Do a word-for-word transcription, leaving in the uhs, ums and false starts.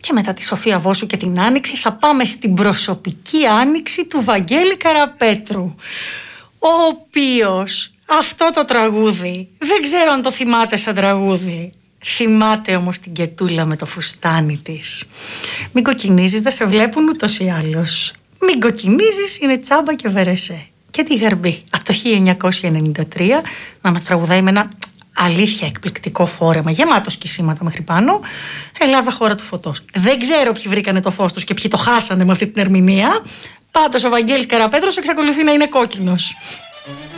Και μετά τη Σοφία Βόσου και την Άνοιξη θα πάμε στην προσωπική άνοιξη του Βαγγέλη Καραπέτρου, ο οποίος αυτό το τραγούδι, δεν ξέρω αν το θυμάται σαν τραγούδι, θυμάται όμως την Κετούλα με το φουστάνι της. Μην κοκκινίζεις, δεν σε βλέπουν ούτως ή άλλως. Μην κοκκινίζεις, είναι τσάμπα και βερεσέ. Και τη Γαρμπή από το χίλια εννιακόσια ενενήντα τρία να μας τραγουδάει με ένα αλήθεια εκπληκτικό φόρεμα, γεμάτο σκισίματα μέχρι πάνω. Ελλάδα, χώρα του φωτός. Δεν ξέρω ποιοι βρήκανε το φως τους και ποιοι το χάσανε με αυτή την ερμηνεία. Πάντως ο Βαγγέλης Καραπέτρος εξακολουθεί να είναι κόκκινος.